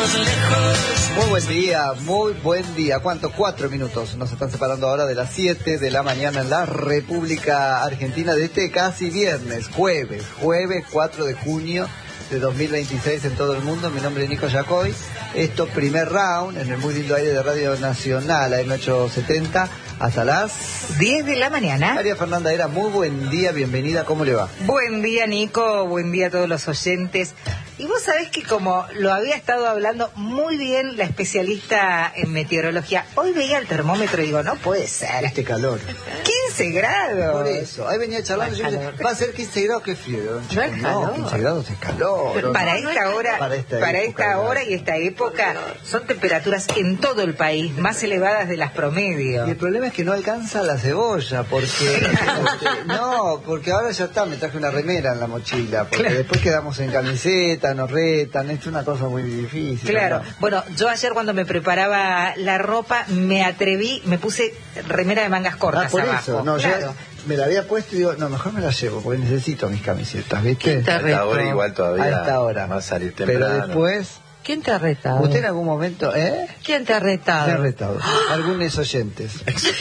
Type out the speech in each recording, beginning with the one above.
Muy buen día. ¿Cuánto? 4 minutos. Nos están separando ahora de las 7 de la mañana en la República Argentina de este casi viernes, jueves 4 de junio de 2026 en todo el mundo. Mi nombre es Nico Yacoy. Esto, primer round en el muy lindo aire de Radio Nacional, AM870, hasta las 10 de la mañana. María Fernanda Era, muy buen día, bienvenida, ¿cómo le va? Buen día, Nico, buen día a todos los oyentes. Y vos sabés que como lo había estado hablando muy bien la especialista en meteorología, hoy veía el termómetro y digo, no puede ser. Este calor. 15 grados. Por eso, ahí venía charlando y yo decía, va a ser 15 grados, qué frío. No es calor. 15 grados es calor. Para esta hora y esta época son temperaturas en todo el país más elevadas de las promedios. Y el problema es que no alcanza la cebolla, porque porque ahora ya está, me traje una remera en la mochila, porque después quedamos en camiseta, nos retan, es una cosa muy difícil. Claro, ¿no? Bueno, yo ayer cuando me preparaba la ropa, me atreví, me puse remera de mangas cortas por abajo. Eso, no, claro. Yo me la había puesto y digo, no, mejor me la llevo, porque necesito mis camisetas, ¿viste? A esta hora igual todavía. A esta hora. Va a salir temprano. Pero después... ¿Quién te ha retado? ¿Usted en algún momento, ¿Quién te ha retado? Me ha retado. Algunos oyentes.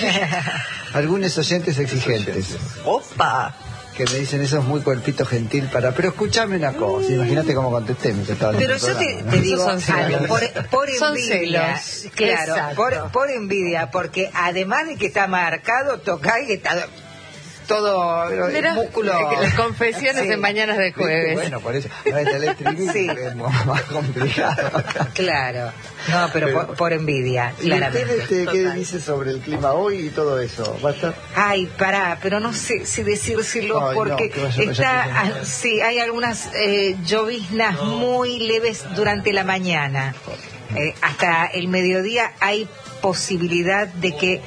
Algunos oyentes exigentes. ¡Opa! Que me dicen, eso es muy cuerpito gentil para... Pero escuchame una cosa, imagínate cómo contesté. Pero yo te digo algo, por envidia. Son celos. Claro, por envidia, porque además de que está marcado, toca y está... todo el músculo. Las confesiones en mañanas de jueves. Bueno, por eso. No es electricidad, sí. Es más complicado. Claro. No, pero por envidia, claramente. ¿Y usted qué dice sobre el clima hoy y todo eso? ¿Va a estar? Ay, pará, pero no sé si decírselo. Ay, porque sí, hay algunas lloviznas muy leves durante la mañana. Hasta el mediodía hay posibilidad de que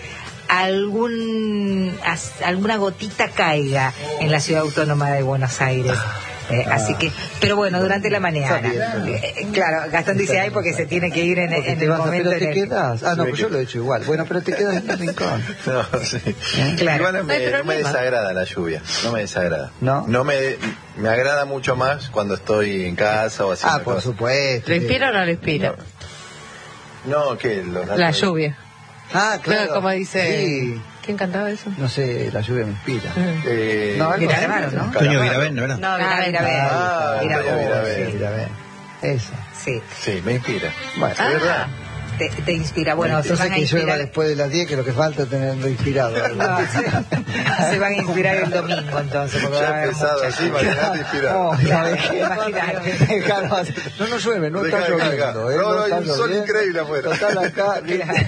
alguna gotita caiga en la ciudad autónoma de Buenos Aires. Así que, pero bueno, durante la mañana. Claro, Gastón dice, ay, porque se tiene que ir en el momento. Pero te quedas. No, pues yo lo he hecho igual. Bueno, pero te quedas en el rincón. No, sí. Claro. Igual no me desagrada la lluvia. No me desagrada. No me agrada mucho más cuando estoy en casa o así. Por supuesto. ¿Lo inspira o no lo inspira? No, ¿qué? La lluvia. Claro. Como dice... Sí. ¿Quién cantaba eso? No sé, la lluvia me inspira. Viravén, ¿no? Toño Viravén, ¿no era? No, Viravén. Eso. Sí. Sí, me inspira. Bueno, es verdad. Te inspira. Bueno, se van a que llueva inspirar después de las 10, que lo que falta es tenerlo inspirado. No, se van a inspirar el domingo, entonces. Ya empezado así, imagínate inspirado. No nos llueve, no está lloviendo. No, hay un sol increíble afuera. Total acá.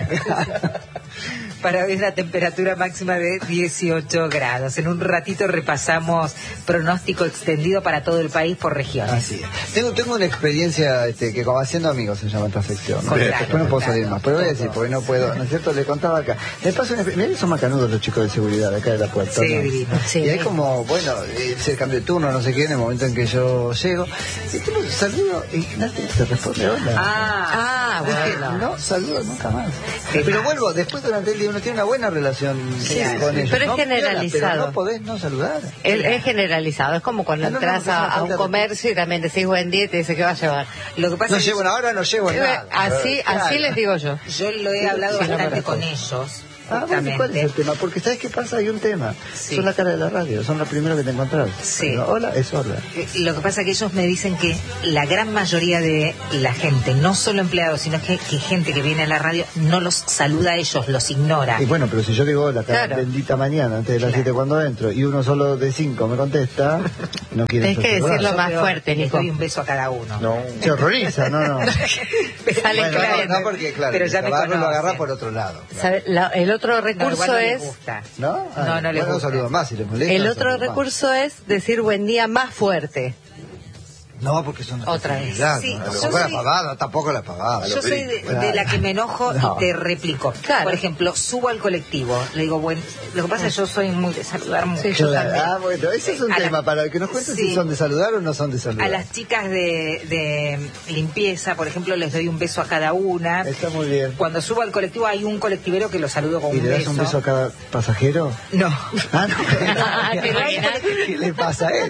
Para ver la temperatura máxima de 18 grados. En un ratito repasamos pronóstico extendido para todo el país por regiones. Así es. Tengo una experiencia que como haciendo amigos se llama esta sección. ¿No? Después no puedo salir más, pero voy a decir, porque no puedo, ¿no es cierto? Le contaba acá. Me pasa mirá, son macanudos los chicos de seguridad de acá de la puerta. Sí, ¿no? divino. Sí, y hay como, bueno, se cambio de turno, no sé qué, en el momento en que yo llego. Y tengo un saludo y nadie te responde hola. Bueno. No saludo nunca más. Pero vuelvo, después durante el día uno tiene una buena relación con ellos. Pero es generalizado. Pero no podés no saludar. Es generalizado. Es como cuando entras a un comercio y también decís buen día y te dice que va a llevar. Lo que pasa no llevo ahora, no llevo nada. Así les digo yo. Yo lo he hablado bastante con ellos. Bueno, ¿cuál es el tema? Porque ¿sabes qué pasa? Hay un tema. Sí. Son la cara de la radio, son lo primero que te encontrás. Sí. Pero, hola, es hola. Lo que pasa es que ellos me dicen que la gran mayoría de la gente, no solo empleados, sino que gente que viene a la radio, no los saluda a ellos, los ignora. Y bueno, pero si yo digo hola, cada bendita mañana, antes de las 7 cuando entro, y uno solo de 5 me contesta, no quiere Tienes que decirlo más fuerte, Les Nico. doy un beso a cada uno. No. Se horroriza, no. Sale Bueno, claro. no, porque claro, pero ya el me trabajo lo conoce. agarra por otro lado. Claro. ¿Sabe? El otro recurso no les es... gusta. ¿No? No les bueno, gusta. saludo más si les molesta. El otro saludo más. recurso es decir buen día más fuerte. No, porque son Otra vez. Sí, no, yo tampoco la soy- pavada, tampoco la pavada. Yo soy de la que me enojo No. y te replico. Claro. Por ejemplo, subo al colectivo, le digo, bueno, lo que pasa es que yo soy muy de saludar mucho. Sí, yo también. Bueno, ese es un A la- tema para que nos cuenten sí. si son de saludar o no son de saludar. A las chicas de limpieza, por ejemplo, les doy un beso a cada una. Está muy bien. Cuando subo al colectivo hay un colectivero que lo saludo con ¿Y un le das beso. un beso a cada pasajero? No. Ah, no. ¿Te imaginas? ¿Qué le pasa a él?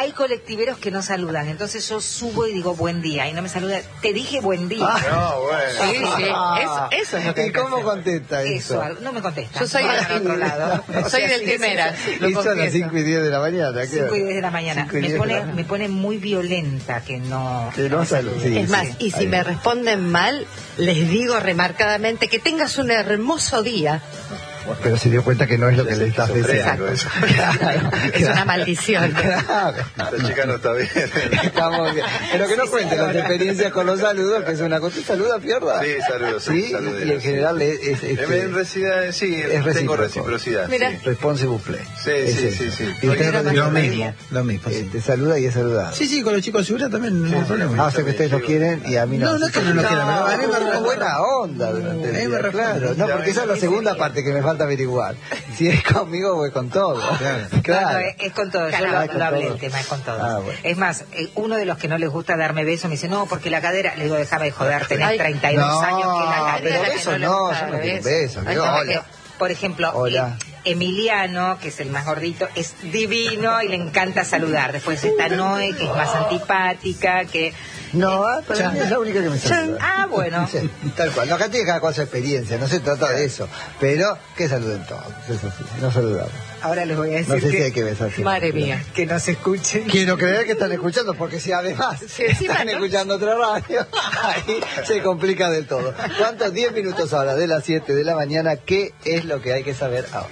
hay colectiveros que no saludan, entonces yo subo y digo buen día y no me saluda. Te dije buen día. No, bueno. Sí. Eso es lo que ¿Y cómo contesta eso? No me contesta. Yo soy del otro lado. Soy del primeras. Hizo a las 5 y 10 de la mañana. 5 y 10 de la mañana. Me pone muy violenta que no salude. Sí, es más, y si me responden mal, les digo remarcadamente que tengas un hermoso día. Pero se dio cuenta que no es lo que le estás deseando. Claro, es una maldición. Claro. Esta chica no está bien. Estamos bien. Pero que no cuente las experiencias con los saludos, que es una cosa. ¿Saluda, Pierda? Sí, saludos. Sí, y en general tengo reciprocidad. Mira. Sí. Responsive play. Sí. Y usted Lo mismo. te saluda y es saludado. Sí, con los chicos de seguridad también no hay problema. O sea que ustedes lo quieren y a mí no. No es que no lo quieran, pero a mí me buena onda durante el día, claro. No, porque esa es la segunda parte que me falta averiguar. Si es conmigo, voy con todo. Claro. No, es con todo. Yo lo hablé el tema, es con todo. Bueno. Es más, uno de los que no les gusta darme besos me dice, no, porque la cadera. Le digo, déjame de joder, tenés 32 años que la cadera. Pero beso no, yo no quiero besos. Por ejemplo, Emiliano, que es el más gordito, es divino y le encanta saludar. Después está Noé, que es más antipática, que... No, para mí es la única que me saluda. Ah, bueno. Sí, tal cual. No, acá tiene cada cosa experiencia, no se trata de eso. Pero que saluden todos, eso sí, no saludamos. Ahora les voy a decir no sé si hay que besarse. Madre mía. Que no se escuchen. Quiero creer que están escuchando, porque si además están escuchando otra radio, ahí se complica del todo. ¿Cuántos? 10 minutos ahora de las 7 de la mañana. ¿Qué es lo que hay que saber ahora?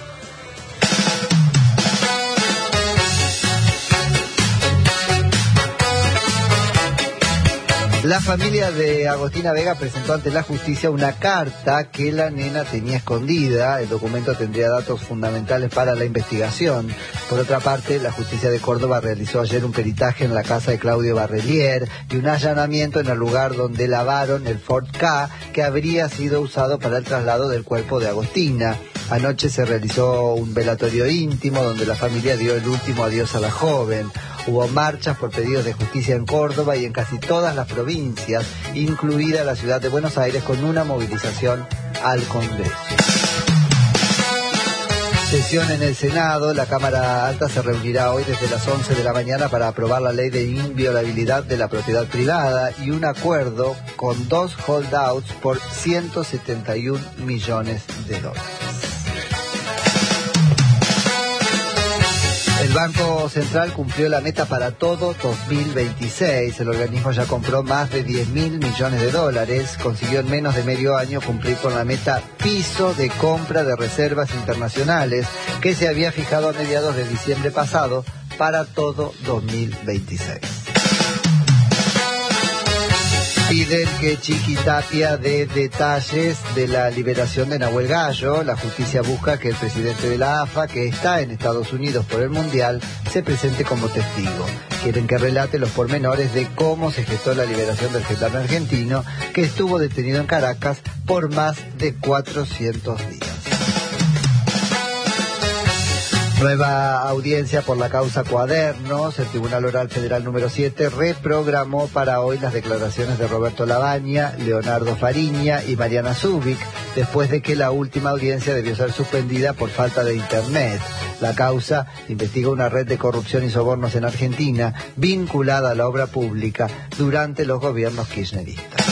La familia de Agostina Vega presentó ante la justicia una carta que la nena tenía escondida. El documento tendría datos fundamentales para la investigación. Por otra parte, la justicia de Córdoba realizó ayer un peritaje en la casa de Claudio Barrelier y un allanamiento en el lugar donde lavaron el Ford Ka que habría sido usado para el traslado del cuerpo de Agostina. Anoche se realizó un velatorio íntimo donde la familia dio el último adiós a la joven. Hubo marchas por pedidos de justicia en Córdoba y en casi todas las provincias, incluida la ciudad de Buenos Aires, con una movilización al Congreso. Sesión en el Senado. La Cámara Alta se reunirá hoy desde las 11 de la mañana para aprobar la ley de inviolabilidad de la propiedad privada y un acuerdo con 2 holdouts por $171 millones. El Banco Central cumplió la meta para todo 2026. El organismo ya compró más de $10.000 millones. Consiguió en menos de medio año cumplir con la meta piso de compra de reservas internacionales que se había fijado a mediados de diciembre pasado para todo 2026. Piden que Chiquitapia dé detalles de la liberación de Nahuel Gallo. La justicia busca que el presidente de la AFA, que está en Estados Unidos por el Mundial, se presente como testigo. Quieren que relate los pormenores de cómo se gestó la liberación del gitano argentino, que estuvo detenido en Caracas por más de 400 días. Nueva audiencia por la causa Cuadernos. El Tribunal Oral Federal número 7 reprogramó para hoy las declaraciones de Roberto Labaña, Leonardo Fariña y Mariana Zubik, después de que la última audiencia debió ser suspendida por falta de internet. La causa investiga una red de corrupción y sobornos en Argentina vinculada a la obra pública durante los gobiernos kirchneristas.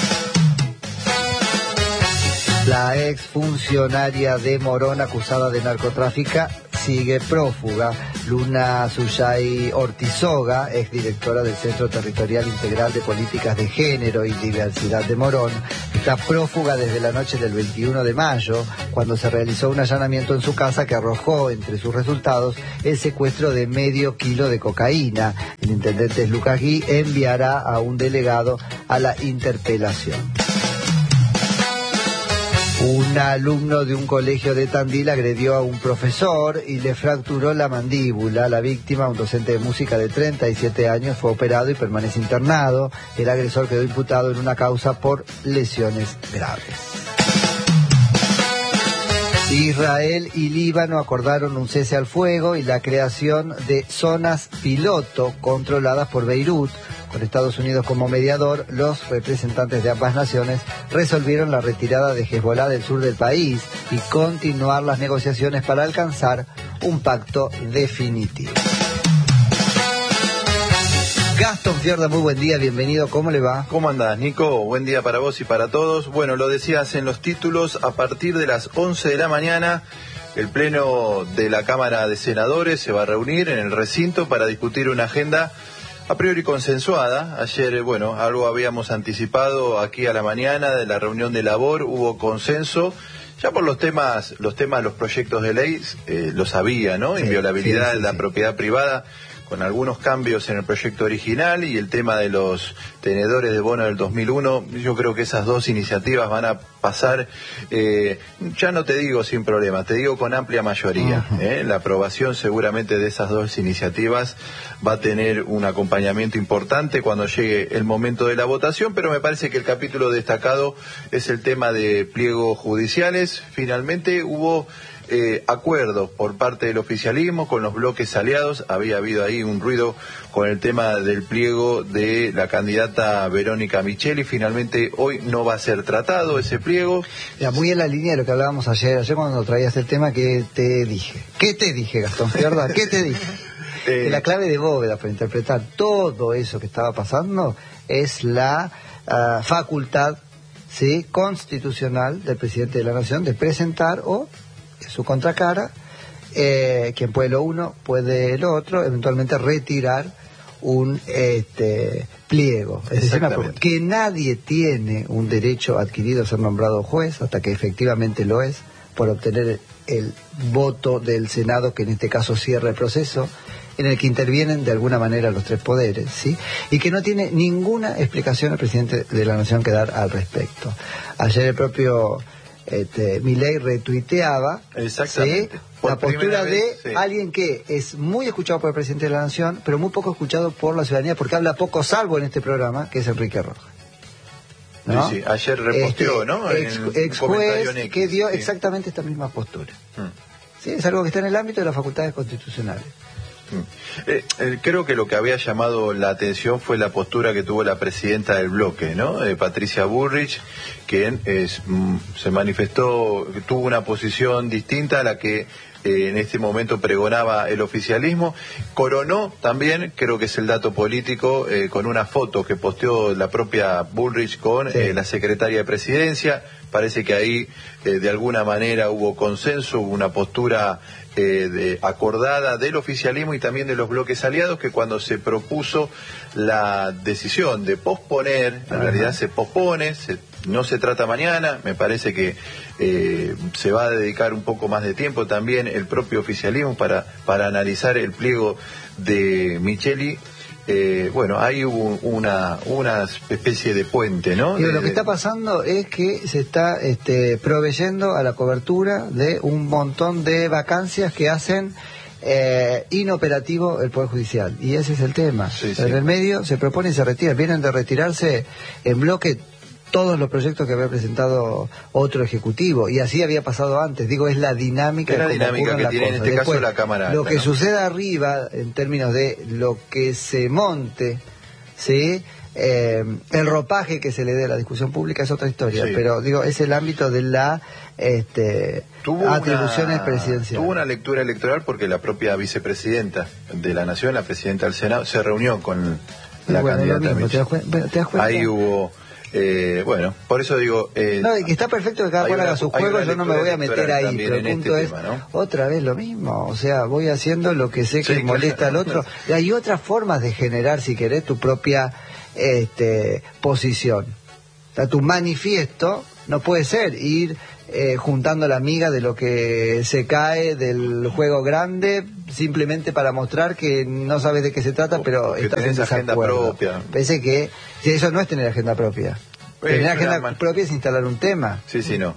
La exfuncionaria de Morón acusada de narcotráfico sigue prófuga. Luna Suyay Ortizoga, exdirectora del Centro Territorial Integral de Políticas de Género y Diversidad de Morón, está prófuga desde la noche del 21 de mayo, cuando se realizó un allanamiento en su casa que arrojó entre sus resultados el secuestro de medio kilo de cocaína. El intendente Lucas Gui enviará a un delegado a la interpelación. Un alumno de un colegio de Tandil agredió a un profesor y le fracturó la mandíbula. La víctima, un docente de música de 37 años, fue operado y permanece internado. El agresor quedó imputado en una causa por lesiones graves. Israel y Líbano acordaron un cese al fuego y la creación de zonas piloto controladas por Beirut. Con Estados Unidos como mediador, los representantes de ambas naciones resolvieron la retirada de Hezbolá del sur del país y continuar las negociaciones para alcanzar un pacto definitivo. Gastón Fiorda, muy buen día, bienvenido, ¿cómo le va? ¿Cómo andás, Nico? Buen día para vos y para todos. Bueno, lo decías en los títulos, a partir de las 11 de la mañana, el Pleno de la Cámara de Senadores se va a reunir en el recinto para discutir una agenda a priori consensuada. Ayer, bueno, algo habíamos anticipado aquí a la mañana de la reunión de labor, hubo consenso. Ya por los temas, los proyectos de ley, lo sabía, ¿no? Inviolabilidad de la propiedad privada, con algunos cambios en el proyecto original, y el tema de los tenedores de bono del 2001, yo creo que esas dos iniciativas van a pasar, ya no te digo sin problemas, te digo con amplia mayoría. La aprobación seguramente de esas dos iniciativas va a tener un acompañamiento importante cuando llegue el momento de la votación, pero me parece que el capítulo destacado es el tema de pliegos judiciales. Finalmente hubo acuerdos por parte del oficialismo con los bloques aliados. Había habido ahí un ruido con el tema del pliego de la candidata Verónica Micheli. Finalmente hoy no va a ser tratado ese pliego. Ya, muy en la línea de lo que hablábamos ayer cuando traías el tema, que te dije. ¿Qué te dije, Gastón Fiorda? ¿Qué te dije? Que la clave de bóveda para interpretar todo eso que estaba pasando es la facultad, ¿sí?, constitucional del presidente de la Nación de presentar o su contracara, quien puede lo uno, puede lo otro, eventualmente retirar un pliego. Es decir, que nadie tiene un derecho adquirido a ser nombrado juez hasta que efectivamente lo es, por obtener el voto del Senado, que en este caso cierra el proceso, en el que intervienen de alguna manera los tres poderes, ¿sí? Y que no tiene ninguna explicación el presidente de la Nación que dar al respecto. Ayer el propio Milei retuiteaba, ¿sí?, la postura de alguien que es muy escuchado por el presidente de la Nación, pero muy poco escuchado por la ciudadanía, porque habla poco, salvo en este programa, que es Enrique Rojas, ¿no? Sí, ayer reposteó, ¿no? Ex juez que dio exactamente esta misma postura. Sí, es algo que está en el ámbito de las facultades constitucionales. Creo que lo que había llamado la atención fue la postura que tuvo la presidenta del bloque, ¿no? Patricia Bullrich, quien se manifestó, tuvo una posición distinta a la que en este momento pregonaba el oficialismo. Coronó también, creo que es el dato político, con una foto que posteó la propia Bullrich con la secretaria de Presidencia. Parece que ahí de alguna manera hubo consenso, hubo una postura acordada del oficialismo y también de los bloques aliados, que cuando se propuso la decisión de posponer, en realidad se pospone, no se trata mañana. Me parece que se va a dedicar un poco más de tiempo también el propio oficialismo para analizar el pliego de Micheli. Bueno, ahí hubo una especie de puente, ¿no? Lo que está pasando es que se está proveyendo a la cobertura de un montón de vacancias que hacen inoperativo el Poder Judicial, y ese es el tema. En el medio se propone y se retira. Vienen de retirarse en bloque todos los proyectos que había presentado otro ejecutivo, y así había pasado antes. Digo, es la dinámica, que tiene en este caso la Cámara Alta, lo que ¿no? suceda arriba en términos de lo que se monte, ¿sí?, el ropaje que se le dé a la discusión pública es otra historia, pero digo, es el ámbito de la atribuciones presidenciales. Tuvo una lectura electoral porque la propia vicepresidenta de la Nación, la presidenta del Senado, se reunió con la candidata Micheli. ¿Te das cuenta? Ahí hubo bueno, por eso digo... no, y que está perfecto que cada cual haga sus juegos, yo no me voy a meter ahí, pero el punto es, ¿no?, otra vez lo mismo, o sea, voy haciendo lo que sé que molesta al otro. Y hay otras formas de generar, si querés, tu propia posición. O sea, tu manifiesto no puede ser ir juntando la miga de lo que se cae del juego grande, simplemente para mostrar que no sabes de qué se trata, pero estás en agenda propia. Pensé que eso no es tener agenda propia. Tener agenda propia es instalar un tema. No,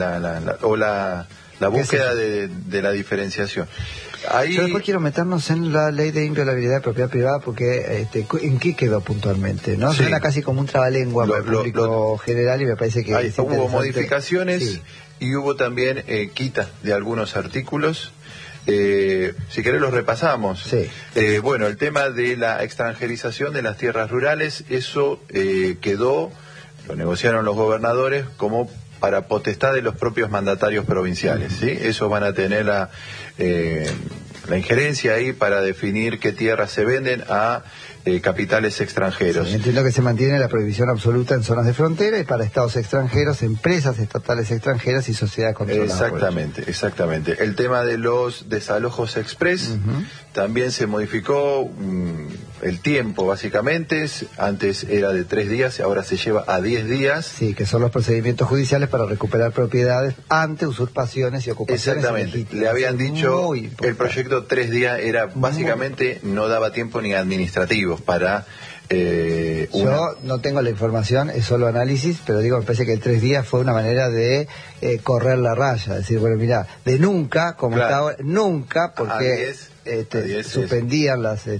la búsqueda de la diferenciación. Ahí... Yo después quiero meternos en la ley de inviolabilidad de propiedad privada, porque ¿en qué quedó puntualmente? ¿No? Suena casi como un trabalengua para el público general, y me parece que hubo modificaciones y hubo también quita de algunos artículos. Si querés los repasamos. Bueno, el tema de la extranjerización de las tierras rurales, eso quedó, lo negociaron los gobernadores como para potestad de los propios mandatarios provinciales, ¿sí? Esos van a tener la injerencia ahí para definir qué tierras se venden a capitales extranjeros. Sí, entiendo que se mantiene la prohibición absoluta en zonas de frontera y para estados extranjeros, empresas estatales extranjeras y sociedades controladas. Exactamente. El tema de los desalojos express también se modificó el tiempo, básicamente. Antes era de 3 días, ahora se lleva a 10 días. Sí, que son los procedimientos judiciales para recuperar propiedades ante usurpaciones y ocupaciones ilegítimas. Le habían dicho, el proyecto 3 días era básicamente, no daba tiempo ni administrativo para... Yo no tengo la información, es solo análisis, pero digo, me parece que el 3 días fue una manera de correr la raya, decir, bueno, mira, de nunca, como está ahora, nunca, porque suspendían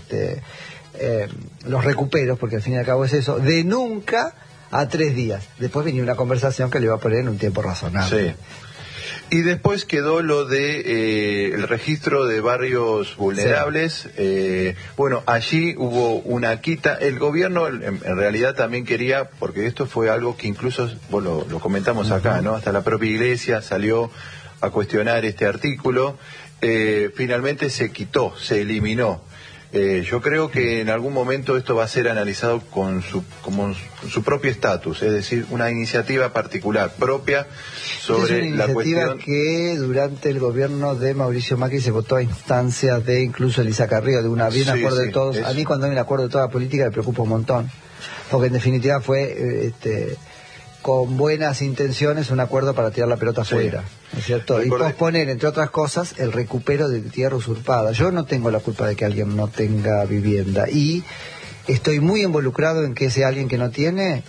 los recuperos, porque al fin y al cabo es eso, de nunca a 3 días. Después venía una conversación que le iba a poner en un tiempo razonable. Sí. Y después quedó lo de el registro de barrios vulnerables. Sí. Bueno, allí hubo una quita. El gobierno en realidad también quería, porque esto fue algo que incluso lo comentamos acá, ¿no? Hasta la propia iglesia salió a cuestionar este artículo. Finalmente se quitó, se eliminó. Yo creo que en algún momento esto va a ser analizado como su propio estatus, es decir, una iniciativa particular propia sobre la cuestión. Es una iniciativa que durante el gobierno de Mauricio Macri se votó a instancias de incluso Elisa Carrillo, de una bien acuerdo de todos. A mí cuando hay un acuerdo de toda la política me preocupa un montón, porque en definitiva fue con buenas intenciones un acuerdo para tirar la pelota afuera, ¿no es cierto? Y posponer, entre otras cosas, el recupero de tierra usurpada. Yo no tengo la culpa de que alguien no tenga vivienda y estoy muy involucrado en que ese alguien que no tiene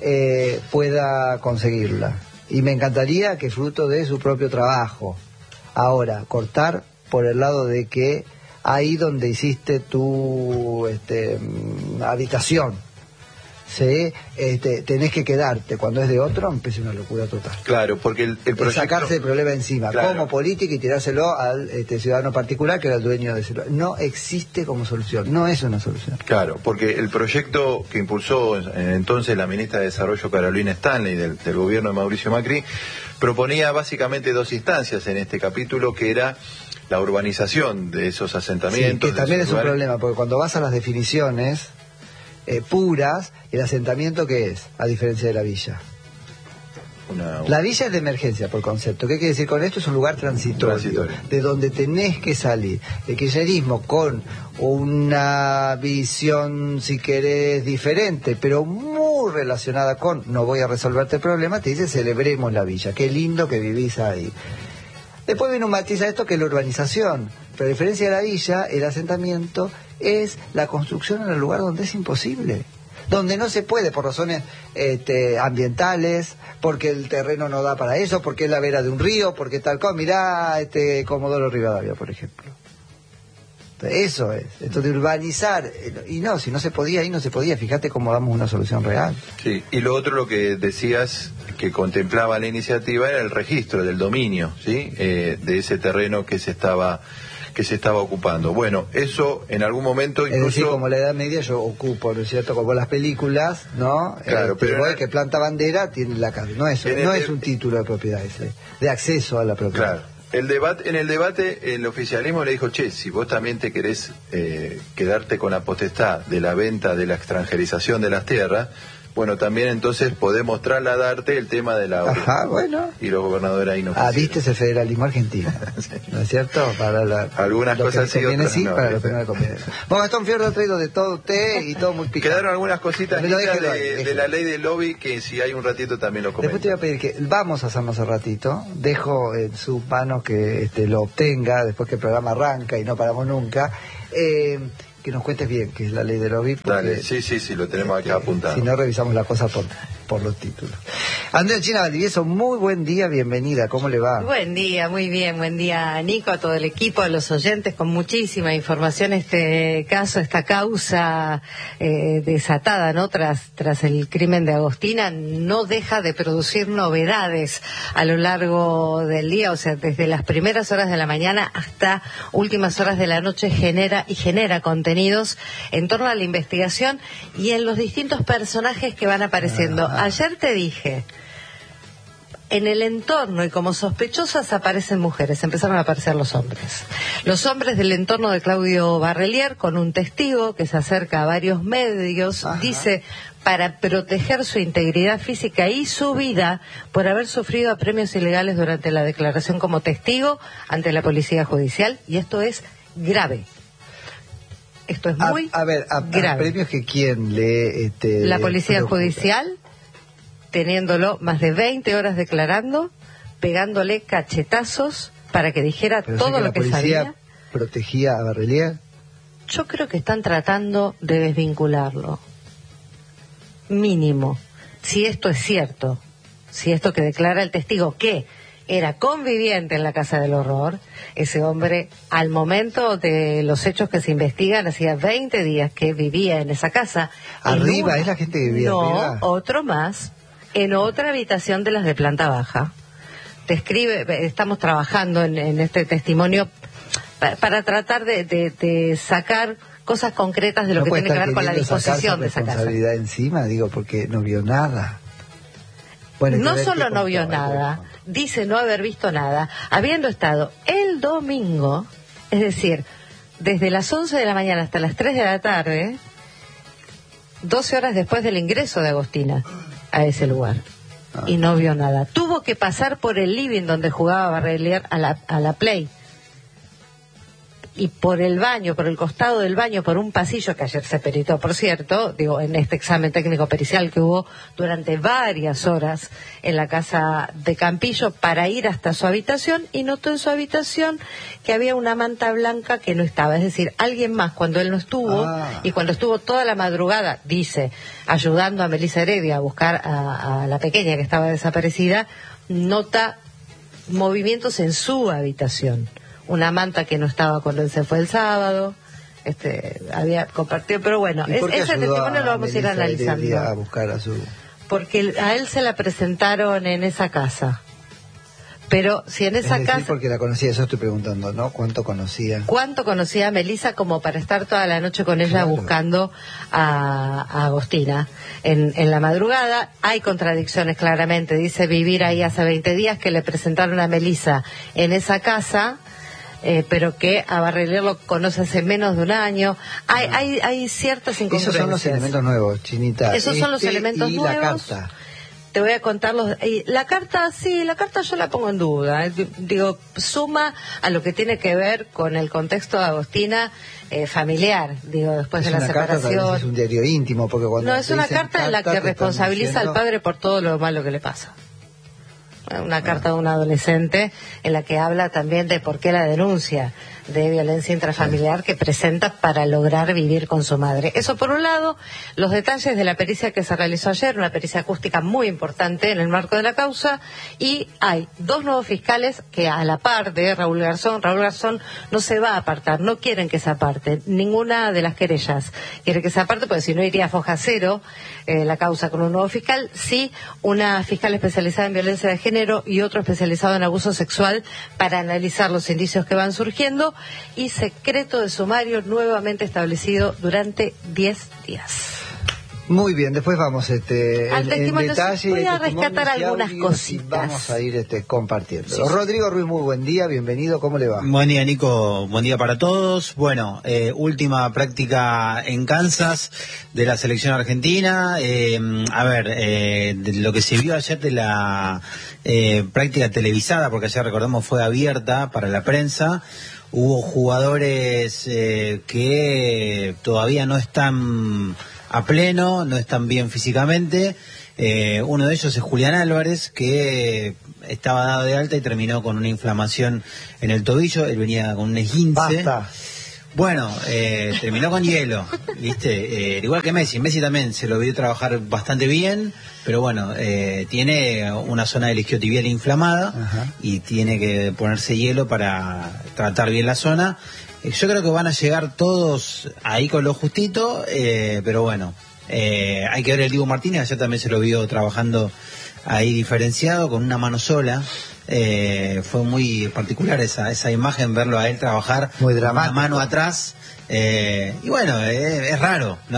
pueda conseguirla. Y me encantaría que fruto de su propio trabajo. Ahora, cortar por el lado de que ahí donde hiciste tu habitación, sí, tenés que quedarte. Cuando es de otro, empieza una locura total. Claro, porque el proyecto... sacarse el problema encima, claro, como política, y tirárselo al ciudadano particular que era el dueño de ese lugar. No existe como solución, no es una solución. Claro, porque el proyecto que impulsó entonces la ministra de Desarrollo, Carolina Stanley, del gobierno de Mauricio Macri, proponía básicamente 2 instancias en este capítulo, que era la urbanización de esos asentamientos. Sí, que también es un problema, porque cuando vas a las definiciones puras, el asentamiento, ¿qué es? A diferencia de la villa. La villa es de emergencia por concepto. ¿Qué quiere decir con esto? Es un lugar transitorio. De donde tenés que salir. El kirchnerismo, con una visión, si querés, diferente, pero muy relacionada con no voy a resolverte el problema, te dice celebremos la villa, qué lindo que vivís ahí. Después viene un matiz a esto, que es la urbanización. Pero a diferencia de la villa, el asentamiento es la construcción en el lugar donde es imposible, donde no se puede por razones ambientales, porque el terreno no da para eso, porque es la vera de un río, porque tal cosa. Mirá Comodoro Rivadavia, por ejemplo. Eso es, esto de urbanizar, y no, si no se podía, ahí no se podía. Fíjate cómo damos una solución real. Sí, y lo otro, lo que decías que contemplaba la iniciativa, era el registro del dominio, ¿sí? De ese terreno que se estaba ocupando. Bueno, eso en algún momento incluso... Es decir, como la Edad Media yo ocupo, ¿no es cierto? Como las películas, ¿no? Claro, pero... que planta bandera tiene la casa. No es un título de propiedad ese, de acceso a la propiedad. Claro. En el debate, el oficialismo le dijo, che, si vos también te querés quedarte con la potestad de la venta, de la extranjerización de las tierras, bueno, también entonces podemos trasladarte el tema de la... Ajá, bueno. Y los gobernadores ahí no quisieron. Viste ese federalismo argentino, sí. ¿No es cierto? Para algunas cosas sí, otras sí, no. Para lo que no le conviene. Bueno, Gastón Fiordo ha traído de todo usted y todo muy picante. Quedaron algunas cositas de la ley del lobby que si hay un ratito también lo comento. Después te voy a pedir que vamos a hacernos el ratito. Dejo en sus manos que lo obtenga después que el programa arranca y no paramos nunca. Que nos cuentes bien qué es la ley del lobby. Dale, sí, lo tenemos acá apuntado. Si no, revisamos la cosa por los títulos. Andrea China Valdivieso, muy buen día, bienvenida, ¿cómo le va? Buen día, muy bien, buen día Nico, a todo el equipo, a los oyentes, con muchísima información. Este caso, esta causa desatada, ¿no? Tras el crimen de Agostina, no deja de producir novedades a lo largo del día, o sea, desde las primeras horas de la mañana hasta últimas horas de la noche genera contenidos en torno a la investigación y en los distintos personajes que van apareciendo. Ayer te dije, en el entorno y como sospechosas aparecen mujeres, empezaron a aparecer los hombres. Los hombres del entorno de Claudio Barrelier, con un testigo que se acerca a varios medios, dice, para proteger su integridad física y su vida por haber sufrido apremios ilegales durante la declaración como testigo ante la policía judicial, y esto es grave. Esto es muy grave. ¿Apremios que quién le...? La policía judicial, teniéndolo más de 20 horas declarando, pegándole cachetazos para que dijera todo lo que sabía. ¿La policía protegía a Barrelier? Yo creo que están tratando de desvincularlo. Mínimo. Si esto es cierto, si esto que declara el testigo que era conviviente en la Casa del Horror, ese hombre, al momento de los hechos que se investigan, hacía 20 días que vivía en esa casa. ¿Arriba? ¿Es la gente que vivía arriba? No, otro más, en otra habitación de las de planta baja. Estamos trabajando en este testimonio para tratar de sacar cosas concretas de lo que tiene que ver con la disposición de esa casa. ¿Responsabilidad encima? Digo, porque no vio nada. Bueno, no solo no vio nada, dice no haber visto nada, habiendo estado el domingo, es decir, desde las 11 de la mañana hasta las 3 de la tarde, 12 horas después del ingreso de Agostina a ese lugar. Y no vio nada. Tuvo que pasar por el living donde jugaba Barrelier a la Play. Y por el baño, por el costado del baño, por un pasillo que ayer se peritó, por cierto, digo, en este examen técnico pericial que hubo durante varias horas en la casa de Campillo para ir hasta su habitación, y notó en su habitación que había una manta blanca que no estaba. Es decir, alguien más, cuando él no estuvo, y cuando estuvo toda la madrugada, dice, ayudando a Melissa Heredia a buscar a la pequeña que estaba desaparecida, nota movimientos en su habitación. Una manta que no estaba cuando él se fue el sábado, había compartido, pero bueno, ese testimonio lo vamos a ir analizando. A buscar a su... Porque a él se la presentaron en esa casa. Pero si en esa casa... porque la conocía, eso estoy preguntando, ¿no? ¿Cuánto conocía? ¿Cuánto conocía a Melissa como para estar toda la noche con ella buscando a Agostina? En la madrugada hay contradicciones claramente. Dice vivir ahí hace 20 días, que le presentaron a Melissa en esa casa... pero que a Barrelier lo conoce hace menos de un año. Hay ciertas incongruencias. Esos son los elementos nuevos, Chinita. Esos son los elementos nuevos. Y la carta. Te voy a contar la carta, sí, la carta yo la pongo en duda. Digo, suma a lo que tiene que ver con el contexto de Agostina familiar, digo, después de la separación. Carta, es un diario íntimo, porque cuando... No, es una carta en la que responsabiliza al padre por todo lo malo que le pasa. Una carta de un adolescente en la que habla también de por qué la denuncia de violencia intrafamiliar que presenta para lograr vivir con su madre. Eso por un lado. Los detalles de la pericia que se realizó ayer, una pericia acústica muy importante en el marco de la causa, y hay 2 nuevos fiscales que a la par de Raúl Garzón no se va a apartar, no quieren que se aparte, ninguna de las querellas quiere que se aparte, porque si no iría a foja cero la causa con un nuevo fiscal. Sí, una fiscal especializada en violencia de género y otro especializado en abuso sexual para analizar los indicios que van surgiendo, y secreto de sumario nuevamente establecido durante 10 días. Muy bien, después vamos en detalle. Voy a rescatar algunas cositas. Vamos a ir compartiendo. Sí. Rodrigo Ruiz, muy buen día, bienvenido, ¿cómo le va? Buen día, Nico, buen día para todos. Bueno, última práctica en Kansas de la selección argentina. De lo que se vio ayer de la práctica televisada, porque ayer, recordemos, fue abierta para la prensa. Hubo jugadores que todavía no están a pleno, no están bien físicamente. Uno de ellos es Julián Álvarez, que estaba dado de alta y terminó con una inflamación en el tobillo. Él venía con un esguince. Basta. Bueno, terminó con hielo, ¿viste? Igual que Messi también se lo vio trabajar bastante bien, pero bueno, tiene una zona del isquiotibial inflamada. Ajá. Y tiene que ponerse hielo para tratar bien la zona. Yo creo que van a llegar todos ahí con lo justito, pero bueno, hay que ver el Dibu Martínez, ayer también se lo vio trabajando ahí diferenciado, con una mano sola. Fue muy particular esa imagen, verlo a él trabajar muy dramático, con una mano atrás. Y bueno, es raro, ¿no?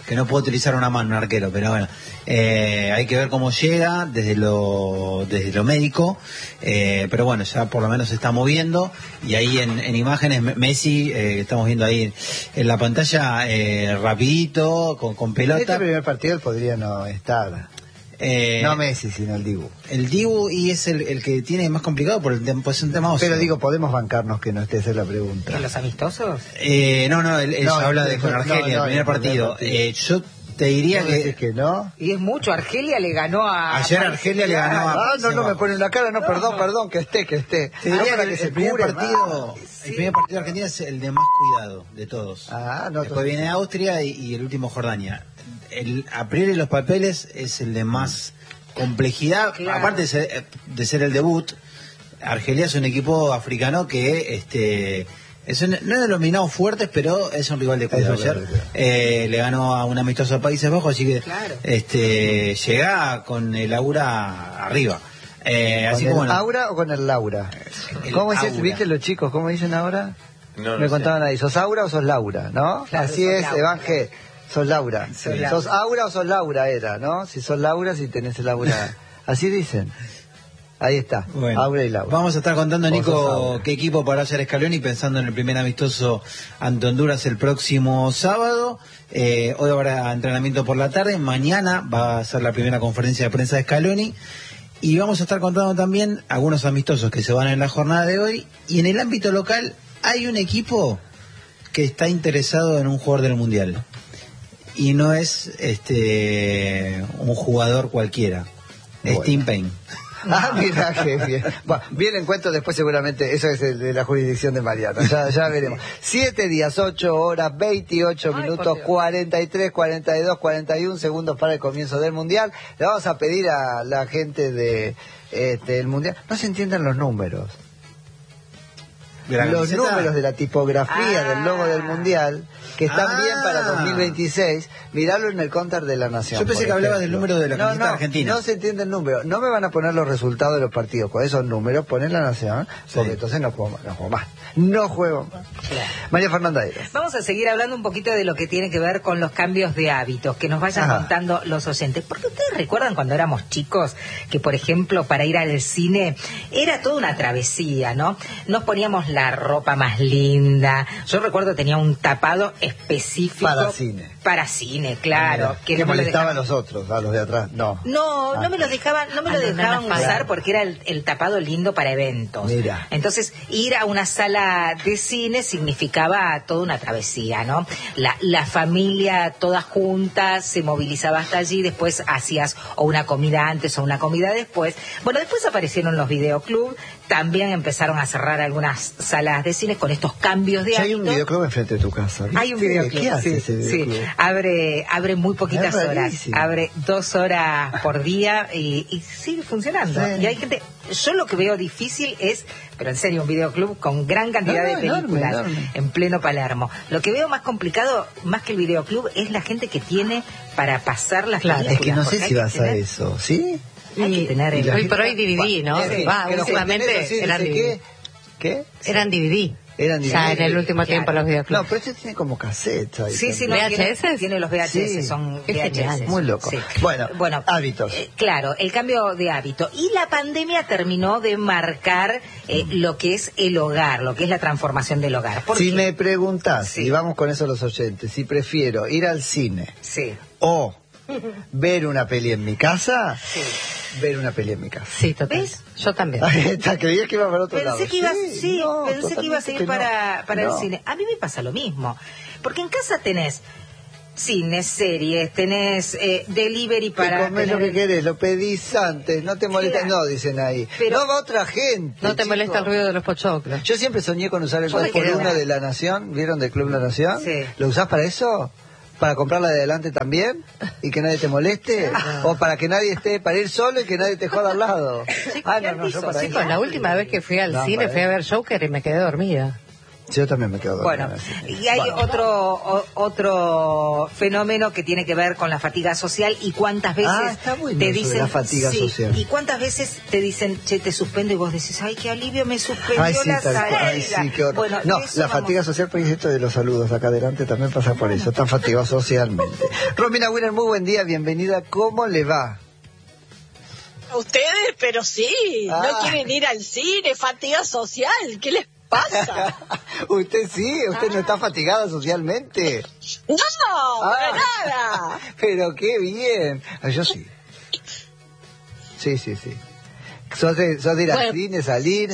que no puede utilizar una mano, un arquero, pero bueno, hay que ver cómo llega desde lo médico, pero bueno, ya por lo menos se está moviendo, y ahí en imágenes Messi, estamos viendo ahí en la pantalla, rapidito, con pelota. Este primer partido él podría no estar. No Messi, sino el Dibu. El Dibu, y es el que tiene más complicado por pues, un tema óseo. Pero digo, podemos bancarnos que no esté, esa es la pregunta. ¿En los amistosos? Él habla de con Argelia, el primer partido. Yo te diría que no. Y es mucho, Argelia le ganó a... Ayer Argelia le ganó a... no me ponen la cara, perdón, que esté. Te diría que el primer partido de Argentina es el de más cuidado de todos. Después viene Austria y el último Jordania. El abrir los papeles es el de más complejidad, claro. Aparte de ser el debut. Argelia es un equipo africano que no es de los minados fuertes, pero es un rival de cuidado. Ayer le ganó a un amistoso a Países Bajos, así que claro. Llega con el aura arriba. Así ¿Con el aura o con el Laura? ¿Cómo dicen, viste los chicos, cómo dicen ahora? Me contaban ahí, ¿sos Aura o sos Laura? ¿No? Claro, así es, Evangel. Sos Laura. ¿Sos Aura o sos Laura era, no? Si sos Laura, si tenés el aura. Así dicen. Ahí está, bueno, Aura y Laura. Vamos a estar contando, Nico, qué equipo para hacer Scaloni, pensando en el primer amistoso ante Honduras el próximo sábado. Hoy habrá entrenamiento por la tarde. Mañana va a ser la primera conferencia de prensa de Scaloni. Y vamos a estar contando también algunos amistosos que se van en la jornada de hoy. Y en el ámbito local hay un equipo que está interesado en un jugador del Mundial. Y no es un jugador cualquiera, es Tim Payne. Mira qué bien. Bueno, bien en cuento después seguramente, eso es el de la jurisdicción de Mariano, ya veremos. 7 días, 8 horas, 28 minutos, 43, 42, 41 segundos para el comienzo del Mundial. Le vamos a pedir a la gente de el Mundial, no se entienden los números. Los números de la tipografía del logo del Mundial, que están bien para 2026, mirarlo en el counter de la Nación. Yo pensé que hablabas del número de la camiseta argentina. No se entiende el número. No me van a poner los resultados de los partidos con esos números, poner la Nación, porque entonces no juego más. No juego más. Claro. María Fernanda Eras. Vamos a seguir hablando un poquito de lo que tiene que ver con los cambios de hábitos, que nos vayan contando los oyentes. Porque ustedes recuerdan cuando éramos chicos, que por ejemplo para ir al cine era toda una travesía, ¿no? Nos poníamos la ropa más linda. Yo recuerdo tenía un tapado específico para cine, claro. Que no molestaba a los otros, a los de atrás, no. No me lo dejaban usar porque era el tapado lindo para eventos. Mira. Entonces, ir a una sala de cine significaba toda una travesía, ¿no? La familia toda junta se movilizaba hasta allí, después hacías o una comida antes o una comida después. Bueno, después aparecieron los videoclubs, también empezaron a cerrar algunas salas de cine con estos cambios de hábitos. Hay un videoclub enfrente de tu casa, ¿viste? Hay un videoclub. ¿Qué hace ese videoclub? Sí. Abre muy poquitas horas. Abre 2 horas por día y sigue funcionando. Sí. Y hay gente... Yo lo que veo difícil es, pero en serio, un videoclub con gran cantidad de películas enorme. En pleno Palermo. Lo que veo más complicado, más que el videoclub, es la gente que tiene para pasar las películas. Es que no sé si vas a eso, ¿sí? Hay que tener hoy por hoy DVD, ¿no? Últimamente eran DVD. ¿Qué? Eran DVD. Ya en el último tiempo los videoclubs. No, pero este tiene como cassette. Sí, no, ¿VHS? Tiene los VHS, son VHS. Muy loco. Sí. Bueno, hábitos. Claro, el cambio de hábito. Y la pandemia terminó de marcar lo que es el hogar, lo que es la transformación del hogar. Si me preguntás, y vamos con eso los oyentes, si prefiero ir al cine o ver una peli en mi casa, ver una peli en mi casa. Sí, total. ¿Ves? Yo también. Creía que iba para otro lado. Pensé que ibas a ir para el cine. A mí me pasa lo mismo. Porque en casa tenés cines, series, tenés delivery para... Comés lo que querés, lo pedís antes, no te molesta, dicen ahí. Pero no va otra gente. No te molesta el ruido de los pochoclos. Yo siempre soñé con usar el 2x1 de La Nación, ¿vieron del Club La Nación? Sí. ¿Lo usás para eso? ¿Para comprarla de adelante también? ¿Y que nadie te moleste? ¿O para que nadie esté, para ir solo y que nadie te joda al lado? Yo para eso. La última vez que fui al cine fui a ver Joker y me quedé dormida. Yo también me quedo dormido. Bueno, y hay otro fenómeno que tiene que ver con la fatiga social y cuántas veces te dicen la fatiga social. Y cuántas veces te dicen, che, te suspendo, y vos decís, ay, qué alivio, me suspendió la salida. Ay, sí, qué horror. Bueno, no, la fatiga social, porque esto de los saludos acá adelante también pasa por eso, están fatigados socialmente. Romina Winner, muy buen día, bienvenida, ¿cómo le va? Ustedes, pero sí, no quieren ir al cine, fatiga social, ¿qué les pasa? Usted sí, usted no está fatigada socialmente. No, para nada. Pero qué bien. Yo sí. Sí. ¿Sos de ir al cine, salir?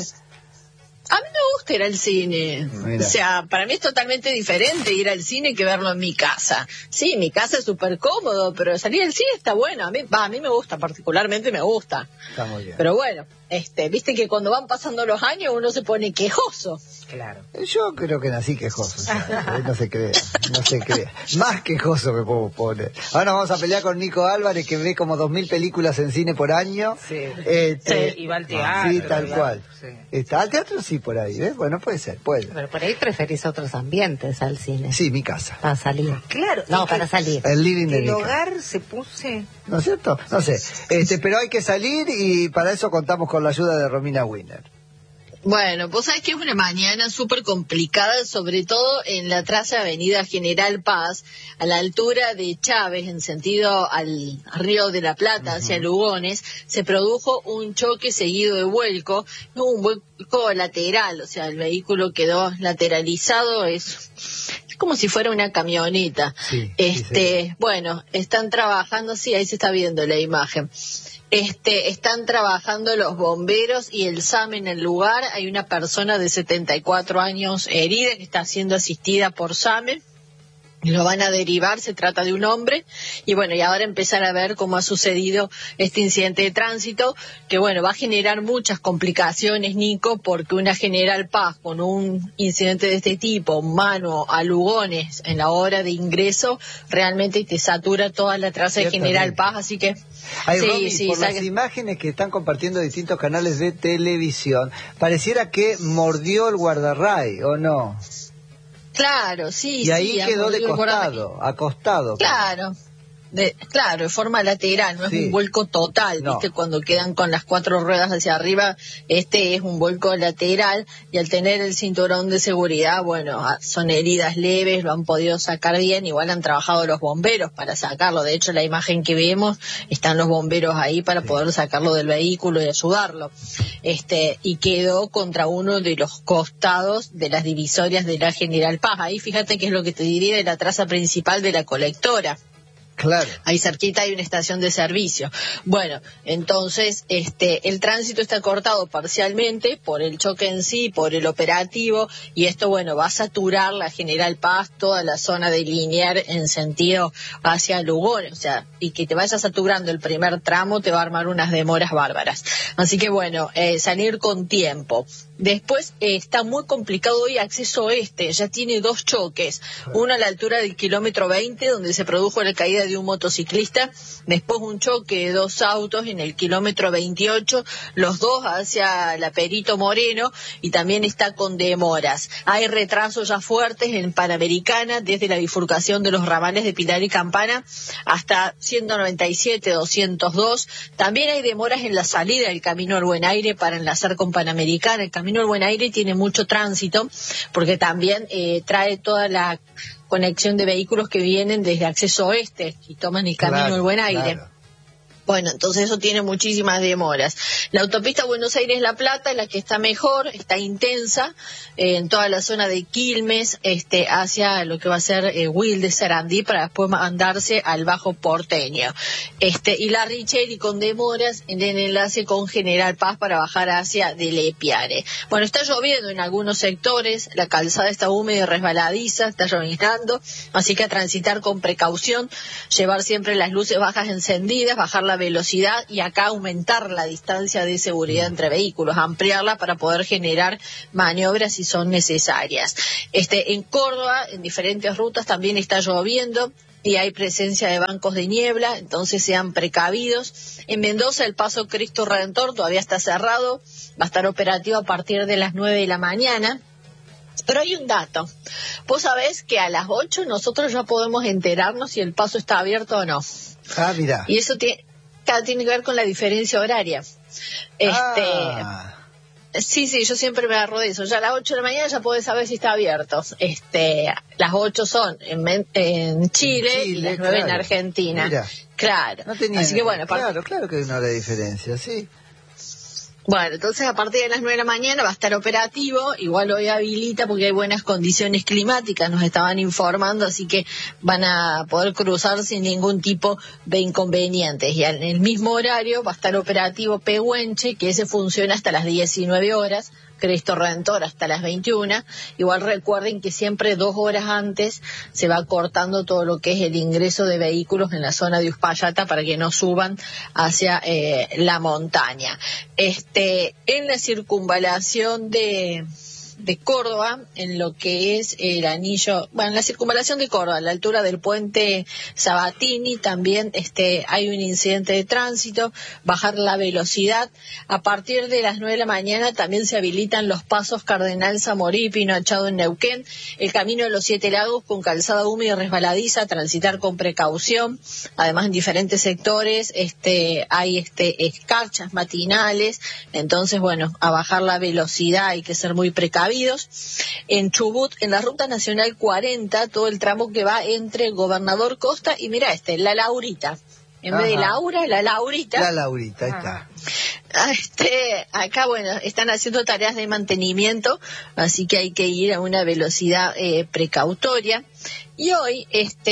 A mí me gusta ir al cine. Mira. O sea, para mí es totalmente diferente ir al cine que verlo en mi casa. Sí, mi casa es súper cómodo, pero salir al cine está bueno. A mí me gusta, particularmente me gusta. Está muy bien. Pero bueno, viste que cuando van pasando los años uno se pone quejoso. Claro. Yo creo que nací quejoso. No se crea. Más quejoso me puedo poner. Ahora vamos a pelear con Nico Álvarez, que ve como 2000 películas en cine por año. Sí. Y va al teatro. Sí, tal cual. Sí. Está al teatro, sí, por ahí, ¿ves? Bueno, puede ser. Pero por ahí preferís otros ambientes al cine. Sí, mi casa. Para salir. Claro. No, para salir. El living de el hogar se puse. ¿No es cierto? No sé. Pero hay que salir y para eso contamos con la ayuda de Romina Winner. Bueno, vos sabés que es una mañana súper complicada, sobre todo en la traza Avenida General Paz, a la altura de Chávez, en sentido al Río de la Plata, hacia Lugones, se produjo un choque seguido de vuelco, un vuelco lateral, o sea, el vehículo quedó lateralizado, es como si fuera una camioneta. Sí, bueno, están trabajando, sí, ahí se está viendo la imagen. Están trabajando los bomberos y el SAM en el lugar. Hay una persona de 74 años herida que está siendo asistida por SAME. Lo van a derivar, se trata de un hombre. Y bueno, y ahora empezar a ver cómo ha sucedido este incidente de tránsito, que bueno, va a generar muchas complicaciones, Nico, porque una General Paz con un incidente de este tipo, mano a Lugones en la hora de ingreso, realmente te satura toda la traza de General Paz, así que... Por las imágenes que están compartiendo distintos canales de televisión, pareciera que mordió el guardarray, ¿o no? Claro, sí. Y ahí quedó de costado, acostado. Claro. Claro, de forma lateral, no es un vuelco total, ¿viste? Cuando quedan con las 4 ruedas hacia arriba, es un vuelco lateral, y al tener el cinturón de seguridad, bueno, son heridas leves, lo han podido sacar bien, igual han trabajado los bomberos para sacarlo, de hecho la imagen que vemos, están los bomberos ahí para poder sacarlo del vehículo y ayudarlo, y quedó contra uno de los costados de las divisorias de la General Paz, ahí fíjate que es lo que te diría de la traza principal de la colectora. Claro. Ahí cerquita hay una estación de servicio. Bueno, entonces el tránsito está cortado parcialmente por el choque en sí, por el operativo, y esto, bueno, va a saturar la General Paz, toda la zona de Liniers en sentido hacia Lugones, o sea, y que te vaya saturando el primer tramo te va a armar unas demoras bárbaras. Así que bueno, salir con tiempo. Después está muy complicado hoy acceso ya tiene 2 choques, uno a la altura del kilómetro 20 donde se produjo la caída de un motociclista, después un choque de 2 autos en el kilómetro 28, los dos hacia la Perito Moreno, y también está con demoras. Hay retrasos ya fuertes en Panamericana desde la bifurcación de los ramales de Pilar y Campana hasta 197, 202. También hay demoras en la salida del Camino al Buen Aire para enlazar con Panamericana. El Camino al Buen Aire tiene mucho tránsito porque también trae toda la conexión de vehículos que vienen desde acceso oeste y toman el Camino al Buen Aire. Claro. Bueno, entonces eso tiene muchísimas demoras. La autopista Buenos Aires-La Plata es la que está mejor, está intensa, en toda la zona de Quilmes, hacia lo que va a ser Wilde, Sarandí, para después mandarse al Bajo Porteño. Y la Richelli con demoras en el enlace con General Paz para bajar hacia Delle Piane. Bueno, está lloviendo en algunos sectores, la calzada está húmeda y resbaladiza, está lloviznando, así que a transitar con precaución, llevar siempre las luces bajas encendidas, bajar la velocidad y acá aumentar la distancia de seguridad entre vehículos, ampliarla para poder generar maniobras si son necesarias. En Córdoba, en diferentes rutas también está lloviendo y hay presencia de bancos de niebla, entonces sean precavidos. En Mendoza el paso Cristo Redentor todavía está cerrado, va a estar operativo a partir de las 9 de la mañana. Pero hay un dato. Vos sabés que a las 8 nosotros ya podemos enterarnos si el paso está abierto o no. Ah, mira. Y eso tiene que ver con la diferencia horaria. Sí, yo siempre me agarro de eso. Ya a las 8 de la mañana ya podés saber si está abierto. Las 8 son en Chile y las 9 en Argentina. Mira. Claro. No tenía, así que bueno, claro que hay una hora de diferencia, sí. Bueno, entonces a partir de las 9 de la mañana va a estar operativo, igual hoy habilita porque hay buenas condiciones climáticas, nos estaban informando, así que van a poder cruzar sin ningún tipo de inconvenientes. Y en el mismo horario va a estar operativo Pehuenche, que ese funciona hasta las 19 horas, Cristo Redentor hasta las 21. Igual recuerden que siempre 2 horas antes se va cortando todo lo que es el ingreso de vehículos en la zona de Uspallata para que no suban hacia la montaña. En la circunvalación de Córdoba, en lo que es el anillo, en la circunvalación de Córdoba, a la altura del puente Sabatini, también hay un incidente de tránsito, bajar la velocidad. A partir de las 9 de la mañana también se habilitan los pasos Cardenal Zamorí, Pino Achado en Neuquén, el camino de los 7 Lagos con calzada húmeda y resbaladiza, transitar con precaución. Además, en diferentes sectores hay escarchas matinales, entonces, bueno, a bajar la velocidad hay que ser muy precavidos. En Chubut, en la Ruta Nacional 40, todo el tramo que va entre Gobernador Costa y mira la Laurita. En vez de Laura, la Laurita. La Laurita, ahí está. Acá, bueno, están haciendo tareas de mantenimiento, así que hay que ir a una velocidad precautoria. Y hoy,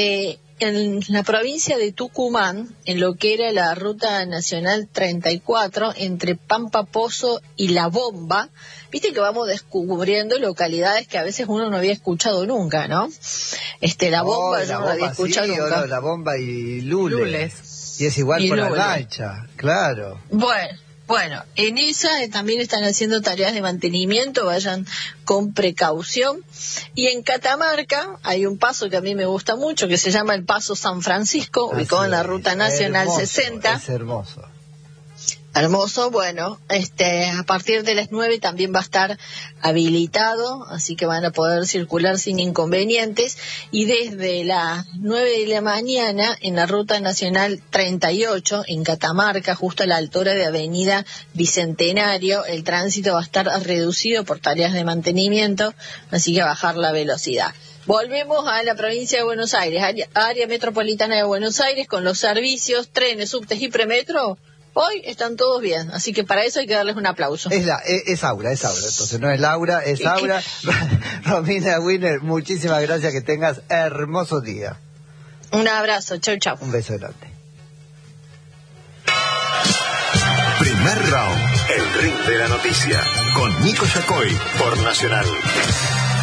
en la provincia de Tucumán, en lo que era la Ruta Nacional 34, entre Pampa Pozo y La Bomba, viste que vamos descubriendo localidades que a veces uno no había escuchado nunca, ¿no? La Bomba yo no la había escuchado nunca. La Bomba y Lules. Y es igual por la Gacha, claro. Bueno, en esa también están haciendo tareas de mantenimiento, vayan con precaución. Y en Catamarca hay un paso que a mí me gusta mucho, que se llama el Paso San Francisco, ubicado en la Ruta Nacional 60. Es hermoso. Hermoso, bueno, a partir de las 9 también va a estar habilitado, así que van a poder circular sin inconvenientes. Y desde las 9 de la mañana en la Ruta Nacional 38, en Catamarca, justo a la altura de Avenida Bicentenario, el tránsito va a estar reducido por tareas de mantenimiento, así que a bajar la velocidad. Volvemos a la provincia de Buenos Aires, área metropolitana de Buenos Aires, con los servicios, trenes, subtes y premetro. Hoy están todos bien, así que para eso hay que darles un aplauso. Es Aura, entonces no es Laura, es Aura. Romina Wiener, muchísimas gracias, que tengas hermoso día. Un abrazo, chau. Un beso grande. Primer round, el ring de la noticia, con Nico Yacoy por Nacional.